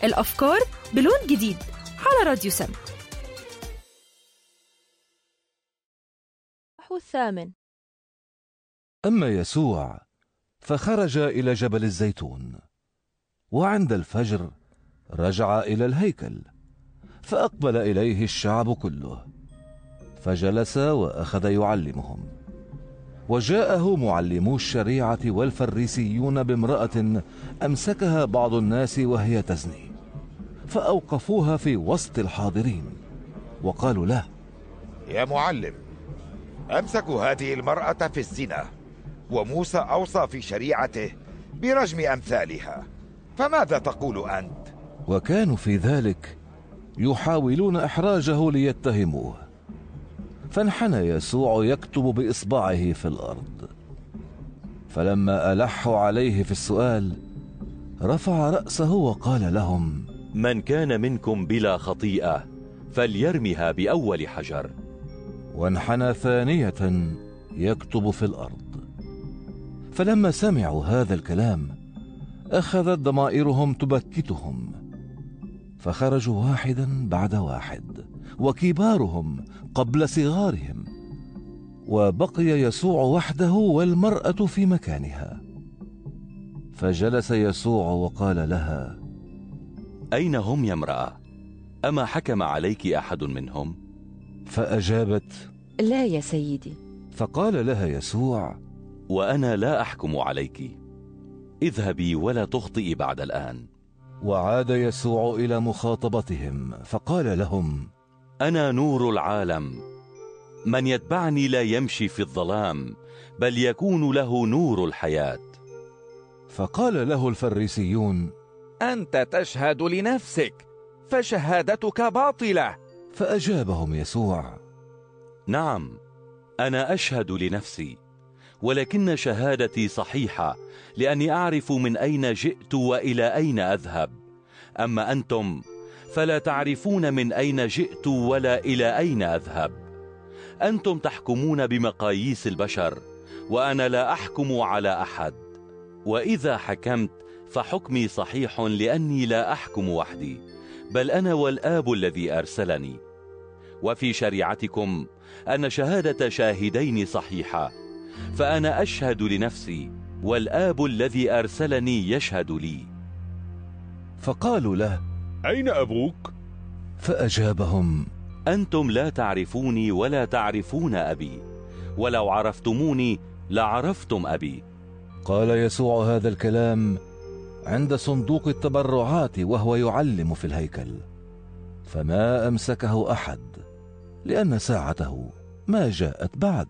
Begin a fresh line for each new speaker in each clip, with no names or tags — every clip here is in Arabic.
الأفكار بلون جديد على راديو سم.
الثامن.
أما يسوع فخرج إلى جبل الزيتون، وعند الفجر رجع إلى الهيكل، فأقبل إليه الشعب كله، فجلس وأخذ يعلمهم. وجاءه معلمو الشريعة والفريسيون بامرأة أمسكها بعض الناس وهي تزني، فأوقفوها في وسط الحاضرين وقالوا له:
يا معلم، أمسكوا هذه المرأة في الزنا، وموسى أوصى في شريعته برجم أمثالها، فماذا تقول أنت؟
وكانوا في ذلك يحاولون إحراجه ليتهموه، فانحنى يسوع يكتب بإصبعه في الأرض. فلما ألحوا عليه في السؤال رفع رأسه وقال لهم:
من كان منكم بلا خطيئة فليرمها بأول حجر.
وانحنى ثانية يكتب في الأرض. فلما سمعوا هذا الكلام أخذت ضمائرهم تبكتهم، فخرجوا واحدا بعد واحد، وكبارهم قبل صغارهم، وبقي يسوع وحده والمرأة في مكانها. فجلس يسوع وقال لها:
أين هم يا امرأة؟ أما حكم عليك أحد منهم؟
فأجابت:
لا يا سيدي.
فقال لها يسوع:
وأنا لا أحكم عليك، اذهبي ولا تخطئي بعد الآن.
وعاد يسوع إلى مخاطبتهم فقال لهم:
أنا نور العالم، من يتبعني لا يمشي في الظلام، بل يكون له نور الحياة.
فقال له الفريسيون:
أنت تشهد لنفسك، فشهادتك باطلة.
فأجابهم يسوع:
نعم، أنا أشهد لنفسي، ولكن شهادتي صحيحة، لأني أعرف من أين جئت وإلى أين أذهب. أما أنتم فلا تعرفون من أين جئت ولا إلى أين أذهب. أنتم تحكمون بمقاييس البشر، وأنا لا أحكم على أحد، وإذا حكمت فحكمي صحيح، لأني لا أحكم وحدي، بل أنا والآب الذي أرسلني. وفي شريعتكم أن شهادة شاهدين صحيحة، فأنا أشهد لنفسي، والآب الذي أرسلني يشهد لي.
فقالوا له:
أين أبوك؟
فأجابهم:
أنتم لا تعرفوني ولا تعرفون أبي، ولو عرفتموني لعرفتم أبي.
قال يسوع هذا الكلام عند صندوق التبرعات وهو يعلم في الهيكل، فما أمسكه أحد، لأن ساعته ما جاءت بعد.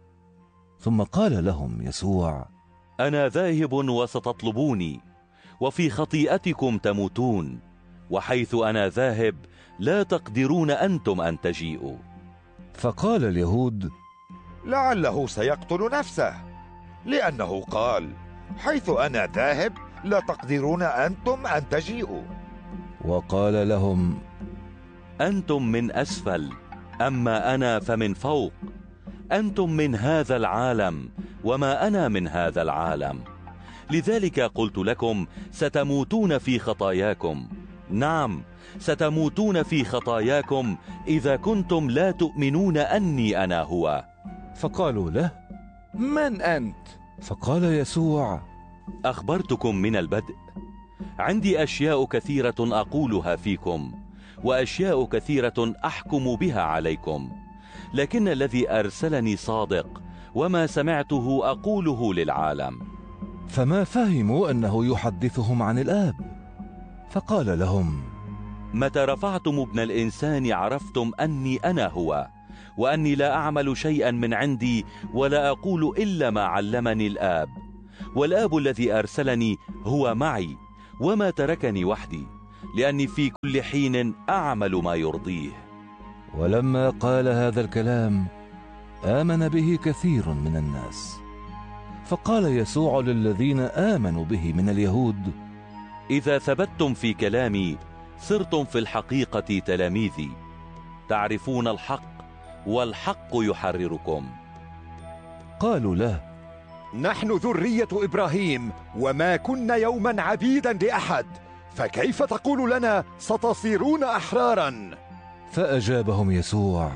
ثم قال لهم يسوع:
أنا ذاهب وستطلبوني، وفي خطيئتكم تموتون، وحيث أنا ذاهب لا تقدرون أنتم أن تجيئوا.
فقال اليهود:
لعله سيقتل نفسه، لأنه قال: حيث أنا ذاهب لا تقدرون أنتم أن تجيئوا.
وقال لهم:
أنتم من أسفل، أما أنا فمن فوق. أنتم من هذا العالم، وما أنا من هذا العالم. لذلك قلت لكم ستموتون في خطاياكم. نعم، ستموتون في خطاياكم إذا كنتم لا تؤمنون أني أنا هو.
فقالوا له:
من أنت؟
فقال يسوع:
أخبرتكم من البدء. عندي أشياء كثيرة أقولها فيكم، وأشياء كثيرة أحكم بها عليكم، لكن الذي أرسلني صادق، وما سمعته أقوله للعالم.
فما فهموا أنه يحدثهم عن الآب. فقال لهم:
متى رفعتم ابن الإنسان عرفتم أني أنا هو، وأني لا أعمل شيئا من عندي، ولا أقول إلا ما علمني الآب، والآب الذي أرسلني هو معي، وما تركني وحدي، لأني في كل حين أعمل ما يرضيه.
ولما قال هذا الكلام آمن به كثير من الناس. فقال يسوع للذين آمنوا به من اليهود:
إذا ثبتتم في كلامي صرتم في الحقيقة تلاميذي، تعرفون الحق والحق يحرركم.
قالوا له:
نحن ذرية إبراهيم، وما كنا يوما عبيدا لأحد،
فكيف تقول لنا ستصيرون أحرارا؟
فأجابهم يسوع: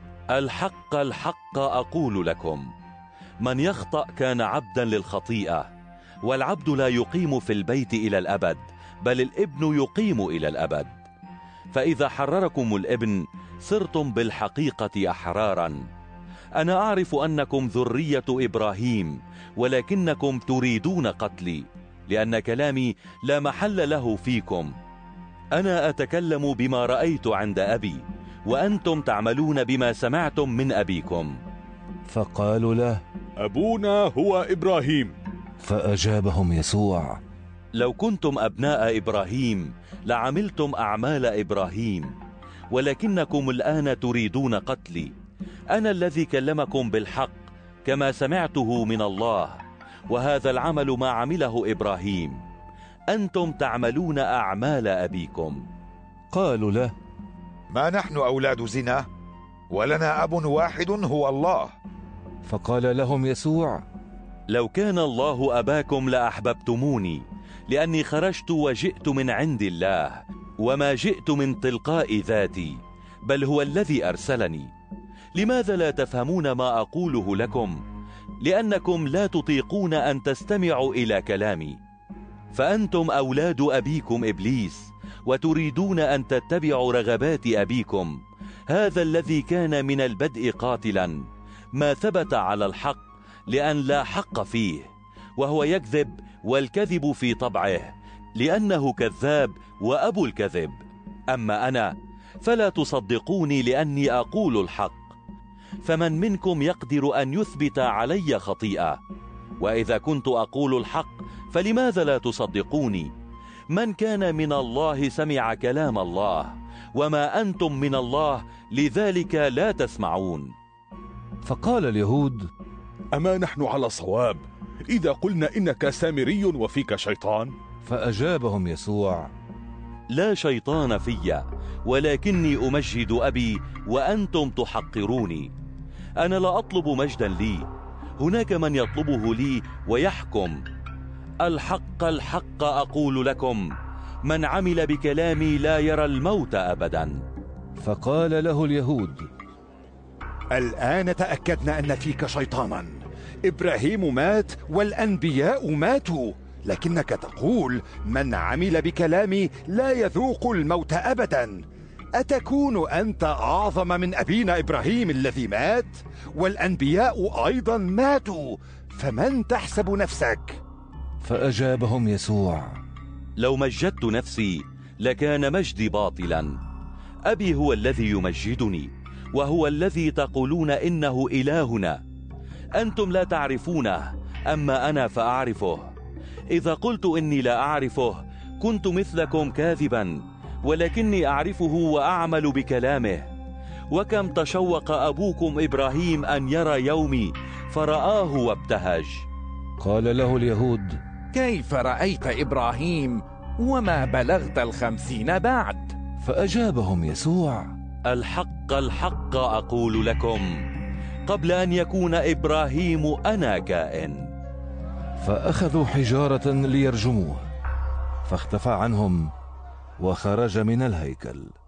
الحق الحق أقول لكم، من يخطأ كان عبدا للخطيئة، والعبد لا يقيم في البيت إلى الأبد، بل الابن يقيم إلى الأبد. فإذا حرركم الابن صرتم بالحقيقة أحرارا. أنا أعرف أنكم ذرية إبراهيم، ولكنكم تريدون قتلي، لأن كلامي لا محل له فيكم. أنا أتكلم بما رأيت عند أبي، وأنتم تعملون بما سمعتم من أبيكم.
فقالوا له:
أبونا هو إبراهيم.
فأجابهم يسوع:
لو كنتم أبناء إبراهيم لعملتم أعمال إبراهيم، ولكنكم الآن تريدون قتلي. أنا الذي كلمكم بالحق كما سمعته من الله، وهذا العمل ما عمله إبراهيم. أنتم تعملون أعمال أبيكم.
قالوا له:
ما نحن أولاد زنا، ولنا أب واحد هو الله.
فقال لهم يسوع:
لو كان الله أباكم لأحببتموني، لأني خرجت وجئت من عند الله، وما جئت من تلقاء ذاتي، بل هو الذي أرسلني. لماذا لا تفهمون ما أقوله لكم؟ لأنكم لا تطيقون أن تستمعوا إلى كلامي. فأنتم أولاد أبيكم إبليس، وتريدون أن تتبعوا رغبات أبيكم. هذا الذي كان من البدء قاتلا، ما ثبت على الحق، لأن لا حق فيه، وهو يكذب، والكذب في طبعه، لأنه كذاب وأبو الكذب. أما أنا فلا تصدقوني لأني أقول الحق. فمن منكم يقدر أن يثبت علي خطيئة؟ وإذا كنت أقول الحق فلماذا لا تصدقوني؟ من كان من الله سمع كلام الله، وما أنتم من الله، لذلك لا تسمعون.
فقال اليهود:
أما نحن على صواب إذا قلنا إنك سامري وفيك شيطان؟
فأجابهم يسوع:
لا شيطان في، ولكني أمجد أبي وأنتم تحقروني. أنا لا أطلب مجدا لي، هناك من يطلبه لي ويحكم. الحق الحق أقول لكم، من عمل بكلامي لا يرى الموت أبدا.
فقال له اليهود:
الآن تأكدنا أن فيك شيطانا. إبراهيم مات والأنبياء ماتوا، لكنك تقول من عمل بكلامي لا يذوق الموت أبدا. أتكون أنت أعظم من أبينا إبراهيم الذي مات؟ والأنبياء أيضا ماتوا، فمن تحسب نفسك؟
فأجابهم يسوع:
لو مجدت نفسي لكان مجدي باطلا. أبي هو الذي يمجدني، وهو الذي تقولون إنه إلهنا. أنتم لا تعرفونه، أما أنا فأعرفه. إذا قلت إني لا أعرفه كنت مثلكم كاذبا، ولكني أعرفه وأعمل بكلامه. وكم تشوق أبوكم إبراهيم أن يرى يومي، فرآه وابتهج.
قال له اليهود:
كيف رأيت إبراهيم وما بلغت 50 بعد؟
فأجابهم يسوع:
الحق الحق أقول لكم، قبل أن يكون إبراهيم أنا كائن.
فأخذوا حجارة ليرجموه، فاختفى عنهم وخرج من الهيكل.